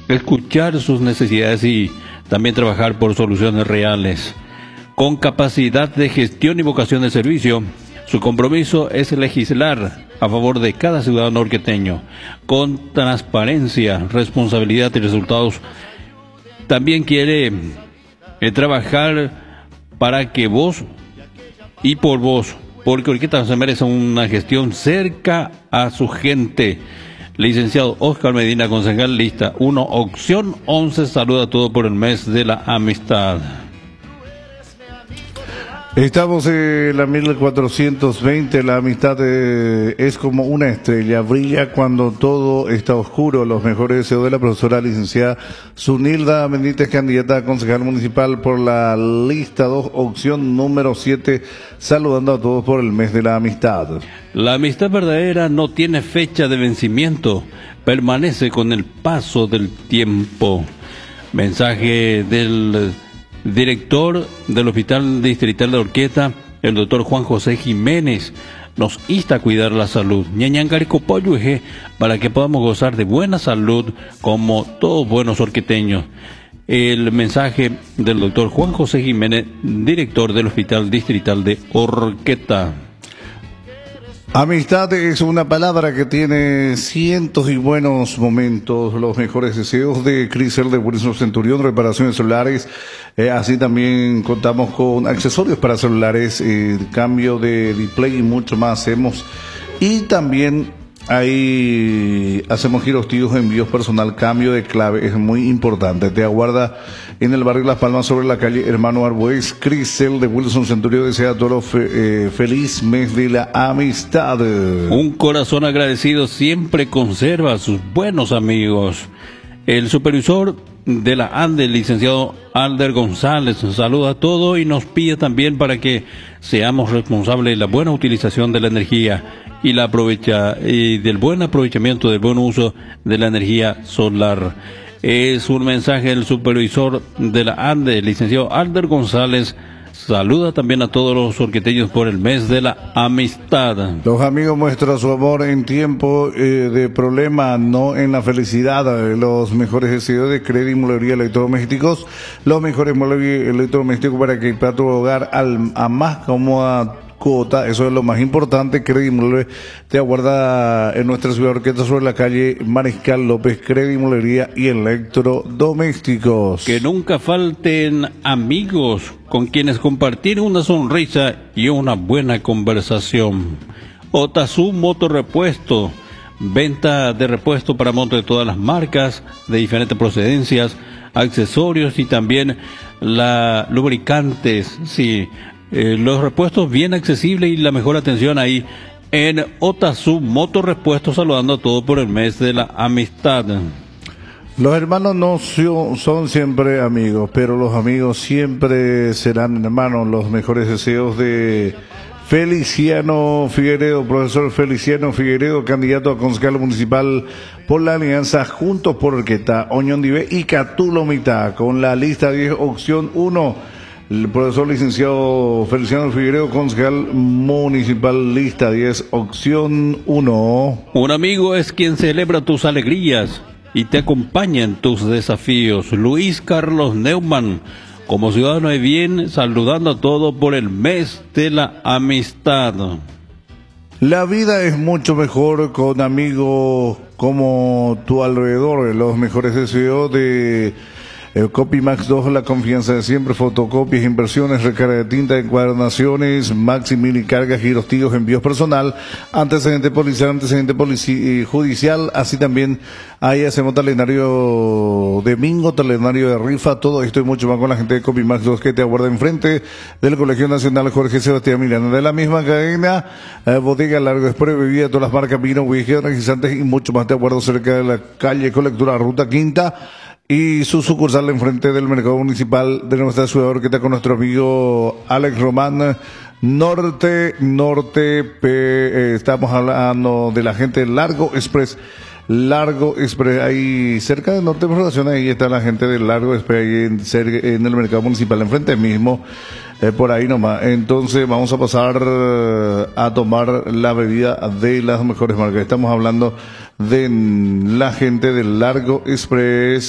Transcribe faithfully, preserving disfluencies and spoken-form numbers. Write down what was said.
escuchar sus necesidades y también trabajar por soluciones reales. Con capacidad de gestión y vocación de servicio, su compromiso es legislar a favor de cada ciudadano orqueteño, con transparencia, responsabilidad y resultados. También quiere eh, trabajar para que vos y por vos, porque Orqueta se merece una gestión cerca a su gente. Licenciado Oscar Medina, concejal lista uno, opción once, saluda a todos por el mes de la amistad. Estamos en la mil cuatrocientos veinte, la amistad eh, es como una estrella, brilla cuando todo está oscuro. Los mejores deseos de la profesora licenciada Zunilda Benítez, candidata a concejal municipal por la lista dos, opción número siete, saludando a todos por el mes de la amistad. La amistad verdadera no tiene fecha de vencimiento, permanece con el paso del tiempo. Mensaje del director del Hospital Distrital de Orqueta, el doctor Juan José Jiménez, nos insta a cuidar la salud, para que podamos gozar de buena salud como todos buenos orqueteños. El mensaje del doctor Juan José Jiménez, director del Hospital Distrital de Orqueta. Amistad es una palabra que tiene cientos y buenos momentos. Los mejores deseos de Crisel de Wilson Centurión, reparaciones celulares. Eh, así también contamos con accesorios para celulares, eh, cambio de display y mucho más hacemos. Y también ahí hacemos giros, tíos, envíos personal, cambio de clave, es muy importante. Te aguarda en el barrio Las Palmas, sobre la calle Hermano Arbues. Crisel de Wilson Centurión desea a todos fe, eh, feliz mes de la amistad. Un corazón agradecido siempre conserva a sus buenos amigos. El supervisor de la ANDE, el licenciado Alder González, nos saluda a todos y nos pide también para que seamos responsables de la buena utilización de la energía y la aprovecha y del buen aprovechamiento, del buen uso de la energía solar. Es un mensaje del supervisor de la ANDE, el licenciado Alder González. Saluda también a todos los orqueteños por el mes de la amistad. Los amigos muestran su amor en tiempo eh, de problema, no en la felicidad. Los mejores deseos de Credit Mueblería Electrodomésticos, los mejores muebles electrodomésticos para que para tu hogar al, a más cómoda cuota, eso es lo más importante. Credit Mueble te aguarda en nuestra ciudad Orqueta, sobre la calle Mariscal López. Credit Mueblería y Electrodomésticos. Que nunca falten amigos con quienes compartir una sonrisa y una buena conversación. Otazu Motorrepuesto, venta de repuesto para motos de todas las marcas, de diferentes procedencias, accesorios y también la lubricantes, sí. Eh, los repuestos bien accesibles y la mejor atención ahí en Otazu Motorrepuesto, saludando a todos por el mes de la amistad. Los hermanos no son siempre amigos, pero los amigos siempre serán hermanos. Los mejores deseos de Feliciano Figueredo, profesor Feliciano Figueredo, candidato a concejal municipal por la alianza Juntos por Orqueta, Oñondive y Catulomita, con la lista diez, opción uno. El profesor licenciado Feliciano Figueredo, concejal municipal, lista diez, opción uno. Un amigo es quien celebra tus alegrías y te acompaña en tus desafíos. Luis Carlos Neumann, como ciudadano de bien, saludando a todos por el mes de la amistad. La vida es mucho mejor con amigos como tu alrededor. Los mejores deseos de el Copimax dos, la confianza de siempre, fotocopias, inversiones, recarga de tinta, encuadernaciones, Maxi Mini cargas, giros, tíos, envíos personal, antecedente policial, antecedente polici judicial, así también ahí hacemos talenario de bingo, talenario de rifa, todo esto y mucho más con la gente de Copimax dos, que te aguarda enfrente del Colegio Nacional Jorge Sebastián Milano. De la misma cadena, eh, Bodega Largo Express, bebida de todas las marcas, vino, whisky, energizantes y mucho más, te aguardo cerca de la calle Colectura Ruta Quinta, y su sucursal enfrente del mercado municipal de nuestra ciudad Orqueta, con nuestro amigo Alex Román. Norte, Norte, P, eh, estamos hablando de la gente de Largo Express. Largo Express, ahí cerca de Norte Relación, ahí está la gente de Largo Express, ahí en, en el mercado municipal, enfrente mismo, eh, por ahí nomás. Entonces vamos a pasar a tomar la bebida de las mejores marcas. Estamos hablando de la gente del Largo Express.